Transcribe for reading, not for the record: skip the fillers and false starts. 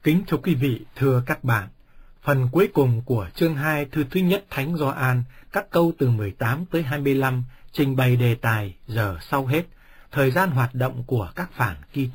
Kính thưa quý vị, thưa các bạn, phần cuối cùng của chương 2 thư thứ nhất Thánh Gioan, các câu từ 18 tới 25, trình bày đề tài giờ sau hết, thời gian hoạt động của các phản Kitô.